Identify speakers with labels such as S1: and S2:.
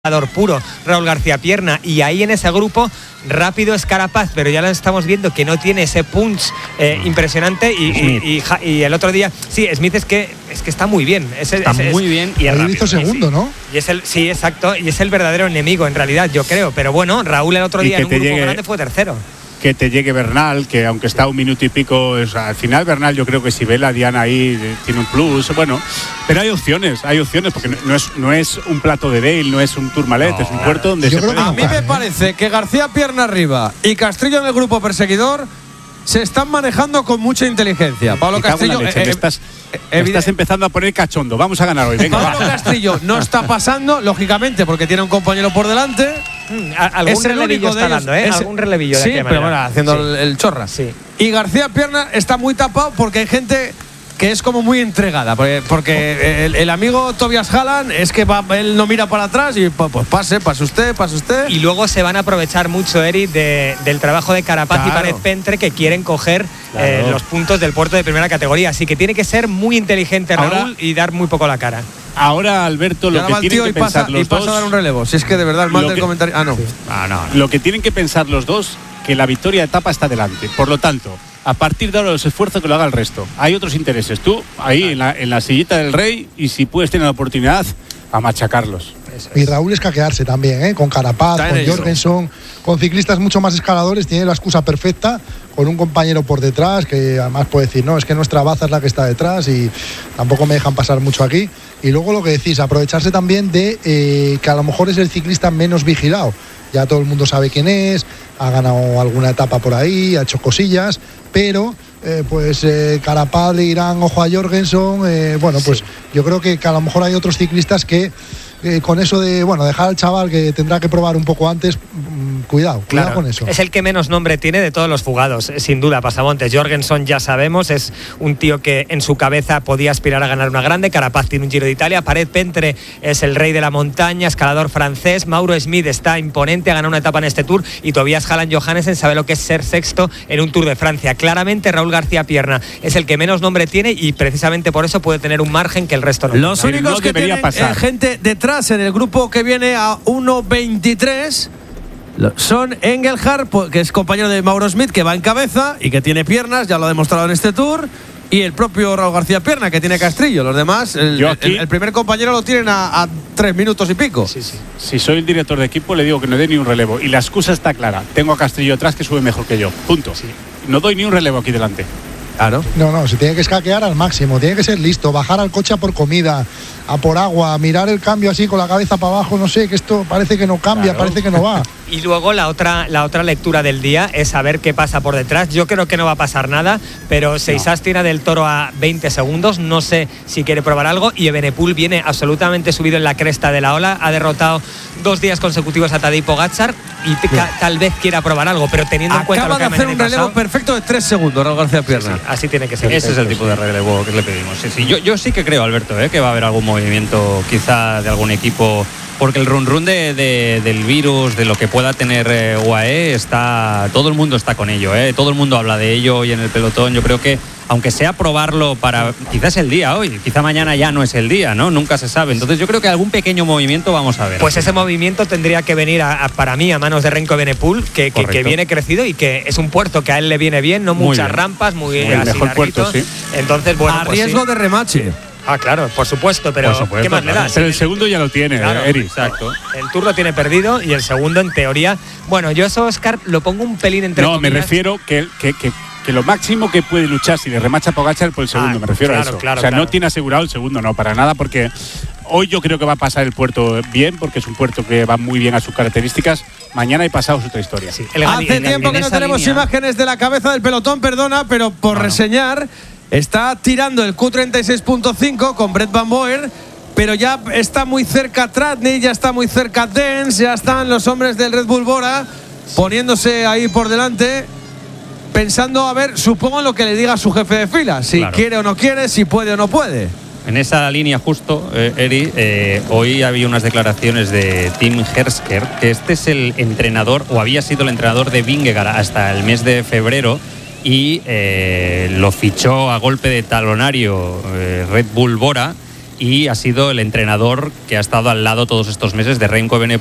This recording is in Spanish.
S1: puro, Raúl García Pierna, y ahí en ese grupo rápido es Carapaz, pero ya lo estamos viendo que no tiene ese punch impresionante y el otro día, sí, Smith es que está muy bien.
S2: Está muy bien y
S3: Raúl hizo segundo, ¿no?
S1: Y es sí, exacto, y es el verdadero enemigo en realidad, yo creo, pero bueno, Raúl el otro día en un grupo grande fue tercero.
S4: Que te llegue Bernal, que aunque está un minuto y pico, al final Bernal yo creo que si ve la Diana ahí tiene un plus, bueno, pero hay opciones, porque no es un plato de Dale, no es un Tourmalet, es un puerto donde se puede.
S2: A mí me parece que García Pierna arriba y Castrillo en el grupo perseguidor se están manejando con mucha inteligencia. Pablo Castrillo,
S4: estás empezando a poner cachondo. Vamos a ganar hoy. Venga,
S2: Pablo Castrillo no está pasando, lógicamente, porque tiene un compañero por delante.
S1: Algún relevillo está dando, algún relevillo de
S2: sí, pero bueno, haciendo el chorra.
S1: Sí.
S2: Y García Pierna está muy tapado porque hay gente que es como muy entregada, porque el amigo Tobias Haaland es que él no mira para atrás y pues pase usted.
S1: Y luego se van a aprovechar mucho, Eric, del trabajo de Carapaz y Paret Pentre, que quieren coger los puntos del puerto de primera categoría. Así que tiene que ser muy inteligente Raúl y dar muy poco la cara.
S4: Ahora, Alberto, lo que tienen que pensar los dos…
S2: pasa a dar un relevo, si es que de verdad el mal del comentario… Ah, no.
S1: Sí.
S4: No. Lo que tienen que pensar los dos, que la victoria de etapa está delante. Por lo tanto, a partir de ahora los esfuerzos que lo haga el resto. Hay otros intereses. Tú, ahí en la sillita del rey, y si puedes tener la oportunidad, a machacarlos.
S3: Y Raúl escaquearse también, con Carapaz, con Jorgensen, con ciclistas mucho más escaladores, tiene la excusa perfecta, con un compañero por detrás, que además puede decir, no, es que nuestra baza es la que está detrás y tampoco me dejan pasar mucho aquí. Y luego lo que decís, aprovecharse también de que a lo mejor es el ciclista menos vigilado. Ya todo el mundo sabe quién es, ha ganado alguna etapa por ahí, ha hecho cosillas, pero… Carapaz le irán ojo a Jorgensen, pues yo creo que a lo mejor hay otros ciclistas que con eso de dejar al chaval que tendrá que probar un poco antes, cuidado con eso.
S1: Es el que menos nombre tiene de todos los fugados, sin duda, Pasamontes. Jorgensen ya sabemos, es un tío que en su cabeza podía aspirar a ganar una grande. Carapaz tiene un Giro de Italia, Paret Pentre es el rey de la montaña, escalador francés, Mauro Smith está imponente, ha ganado una etapa en este Tour, y Tobias Haaland Johannesen sabe lo que es ser sexto en un Tour de Francia. Claramente Raúl García Pierna es el que menos nombre tiene y precisamente por eso puede tener un margen que el resto no.
S2: Los únicos que tienen gente detrás en el grupo que viene a 1.23 son Engelhardt, que es compañero de Mauro Smith, que va en cabeza y que tiene piernas, ya lo ha demostrado en este Tour, y el propio Raúl García Pierna, que tiene Castrillo. Los demás, el primer compañero lo tienen a 3 minutos y pico.
S4: Sí. Si soy el director de equipo, le digo que no dé ni un relevo, y la excusa está clara: tengo a Castrillo atrás que sube mejor que yo, punto. No doy ni un relevo aquí delante.
S2: Claro.
S3: No, se tiene que escaquear al máximo, tiene que ser listo, bajar al coche a por comida, a por agua, mirar el cambio así con la cabeza para abajo, no sé, que esto parece que no cambia, parece que no va.
S1: Y luego la otra lectura del día es saber qué pasa por detrás. Yo creo que no va a pasar nada, pero Seisas tira del Toro a 20 segundos, no sé si quiere probar algo, y Evenepoel viene absolutamente subido en la cresta de la ola, ha derrotado 2 días consecutivos a Tadej Pogačar y tal vez quiera probar algo, pero teniendo en cuenta lo que
S2: acaba de hacer un relevo perfecto de 3 segundos Raúl García Pierna.
S1: Sí, así tiene que ser.
S5: Ese es el tipo de relevo que le pedimos. Sí. Yo sí que creo, Alberto, que va a haber algún movimiento quizá de algún equipo, porque el run del virus, de lo que pueda tener UAE, todo el mundo está con ello, todo el mundo habla de ello y en el pelotón. Yo creo que aunque sea probarlo para quizás el día hoy, quizá mañana ya no es el día, ¿no? Nunca se sabe. Entonces yo creo que algún pequeño movimiento vamos a ver.
S1: Pues ese movimiento tendría que venir para mí a manos de Renko Evenepoel, que viene crecido y que es un puerto que a él le viene bien, no muchas rampas, muy
S4: mejor puerto, sí.
S1: Entonces,
S2: a riesgo de remache.
S1: Ah, claro, por supuesto, pero ¿qué más le da?
S4: Pero el segundo ya lo tiene, Eric.
S1: Exacto. El Tour lo tiene perdido y el segundo, en teoría… Bueno, yo eso, Oscar, lo pongo un pelín entre comillas.
S4: No, me refiero que lo máximo que puede luchar si le remacha Pogačar por el segundo, me refiero a eso. No tiene asegurado el segundo, no, para nada, porque hoy yo creo que va a pasar el puerto bien, porque es un puerto que va muy bien a sus características. Mañana y pasado es otra historia.
S2: Sí. Hace tiempo que no tenemos imágenes de la cabeza del pelotón, perdona, pero por reseñar… Está tirando el Q36.5 con Brett Van Boer, pero ya está muy cerca Tratnik, ya está muy cerca Dens, ya están los hombres del Red Bull Bora poniéndose ahí por delante, pensando a ver, supongo lo que le diga su jefe de fila, si quiere o no quiere, si puede o no puede.
S5: En esa línea justo, Eri, hoy había unas declaraciones de Tim Hersker, que este es el entrenador, o había sido el entrenador de Vingegaard hasta el mes de febrero, y lo fichó a golpe de talonario Red Bull Bora, y ha sido el entrenador que ha estado al lado todos estos meses de Remco